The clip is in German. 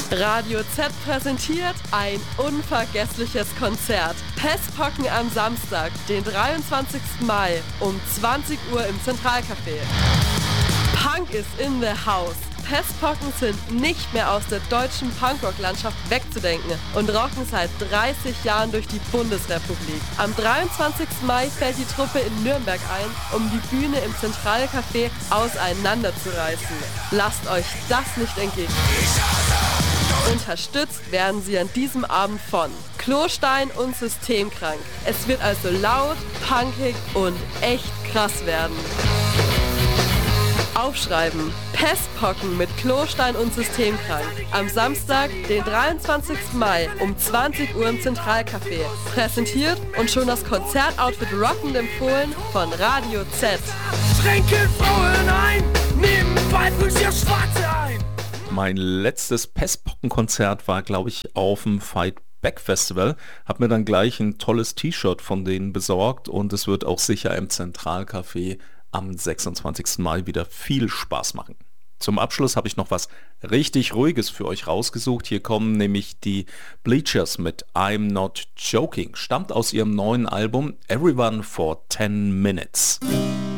Radio Z präsentiert ein unvergessliches Konzert. Pestpocken am Samstag, den 23. Mai um 20 Uhr im Zentralcafé. Punk is in the house. Pestpocken sind nicht mehr aus der deutschen Punkrock-Landschaft wegzudenken und rocken seit 30 Jahren durch die Bundesrepublik. Am 23. Mai fällt die Truppe in Nürnberg ein, um die Bühne im Zentralcafé auseinanderzureißen. Lasst euch das nicht entgehen. Unterstützt werden sie an diesem Abend von Klostein und Systemkrank. Es wird also laut, punkig und echt krass werden. Aufschreiben: Pestpocken mit Klostein und Systemkrank. Am Samstag, den 23. Mai um 20 Uhr im Zentralcafé. Präsentiert und schon das Konzertoutfit rockend empfohlen von Radio Z. Trinken Frauen ein, nehmen Pfeifen ihr Schwarze ein. Mein letztes Pestpocken-Konzert war, glaube ich, auf dem Fight Back Festival. Hab mir dann gleich ein tolles T-Shirt von denen besorgt und es wird auch sicher im Zentralcafé am 26. Mai wieder viel Spaß machen. Zum Abschluss habe ich noch was richtig Ruhiges für euch rausgesucht. Hier kommen nämlich die Bleachers mit I'm Not Joking. Stammt aus ihrem neuen Album Everyone for 10 Minutes.